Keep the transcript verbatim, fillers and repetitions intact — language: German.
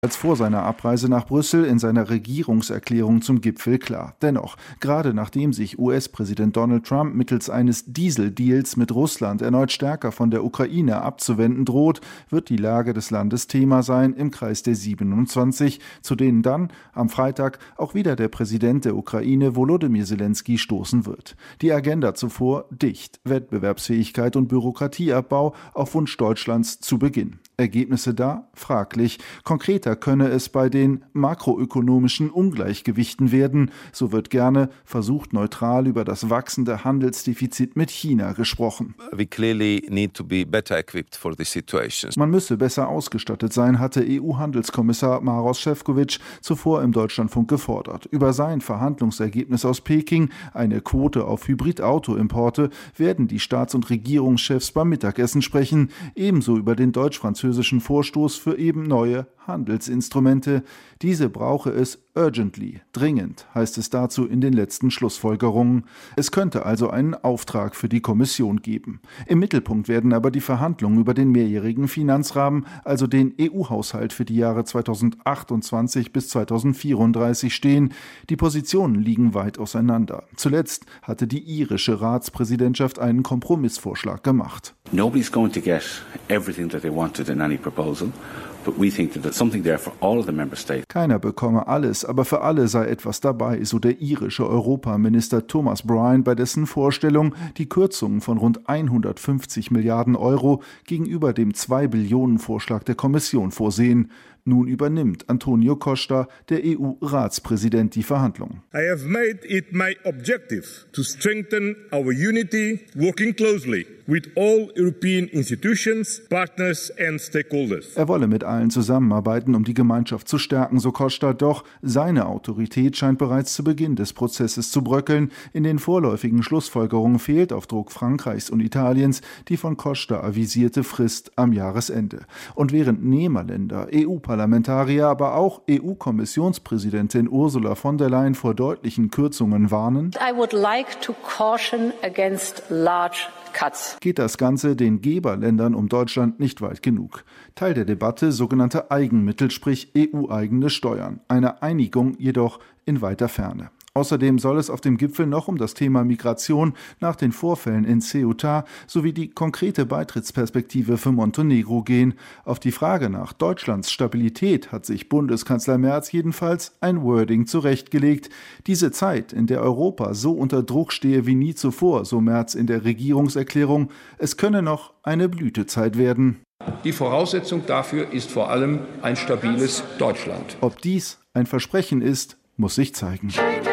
Als vor seiner Abreise nach Brüssel in seiner Regierungserklärung zum Gipfel klar. Dennoch, gerade nachdem sich U S-Präsident Donald Trump mittels eines Dieseldeals mit Russland erneut stärker von der Ukraine abzuwenden droht, wird die Lage des Landes Thema sein im Kreis der siebenundzwanzig, zu denen dann am Freitag auch wieder der Präsident der Ukraine Volodymyr Zelensky stoßen wird. Die Agenda zuvor dicht, Wettbewerbsfähigkeit und Bürokratieabbau auf Wunsch Deutschlands zu Beginn. Ergebnisse da? Fraglich. Konkreter könne es bei den makroökonomischen Ungleichgewichten werden. So wird gerne versucht, neutral über das wachsende Handelsdefizit mit China gesprochen. We clearly need to be better equipped for this situation. Man müsse besser ausgestattet sein, hatte E U-Handelskommissar Maroš Šefčovič zuvor im Deutschlandfunk gefordert. Über sein Verhandlungsergebnis aus Peking, eine Quote auf Hybridautoimporte, werden die Staats- und Regierungschefs beim Mittagessen sprechen. Ebenso über den deutsch-französischen Vorstoß für eben neue Handelsinstrumente. Diese brauche es urgently, dringend, heißt es dazu in den letzten Schlussfolgerungen. Es könnte also einen Auftrag für die Kommission geben. Im Mittelpunkt werden aber die Verhandlungen über den mehrjährigen Finanzrahmen, also den E U-Haushalt für die Jahre zweitausendachtundzwanzig bis zweitausendvierunddreißig stehen. Die Positionen liegen weit auseinander. Zuletzt hatte die irische Ratspräsidentschaft einen Kompromissvorschlag gemacht. Nobody's going to get everything that they wanted in any proposal. But we think that there's something there for all of the member states. Keiner bekomme alles, aber für alle sei etwas dabei, so der irische Europaminister Thomas Bryan, bei dessen Vorstellung die Kürzungen von rund hundertfünfzig Milliarden Euro gegenüber dem zwei Billionen Vorschlag der Kommission vorsehen. Nun übernimmt Antonio Costa, der E U-Ratspräsident, die Verhandlungen. I have made it my objective to strengthen our unity, working closely with all European institutions, partners and stakeholders. Er wolle mit allen zusammenarbeiten, um die Gemeinschaft zu stärken, so Costa. Doch seine Autorität scheint bereits zu Beginn des Prozesses zu bröckeln. In den vorläufigen Schlussfolgerungen fehlt auf Druck Frankreichs und Italiens die von Costa avisierte Frist am Jahresende. Und während Nehmerländer, E U-Parlamentarier, aber auch E U-Kommissionspräsidentin Ursula von der Leyen vor deutlichen Kürzungen warnen, I would like to caution against large cuts. Geht das Ganze den Geberländern um Deutschland nicht weit genug. Teil der Debatte sogenannte Eigenmittel, sprich E U-eigene Steuern. Eine Einigung jedoch in weiter Ferne. Außerdem soll es auf dem Gipfel noch um das Thema Migration nach den Vorfällen in Ceuta sowie die konkrete Beitrittsperspektive für Montenegro gehen. Auf die Frage nach Deutschlands Stabilität hat sich Bundeskanzler Merz jedenfalls ein Wording zurechtgelegt. Diese Zeit, in der Europa so unter Druck stehe wie nie zuvor, so Merz in der Regierungserklärung, es könne noch eine Blütezeit werden. Die Voraussetzung dafür ist vor allem ein stabiles Deutschland. Ob dies ein Versprechen ist, muss sich zeigen.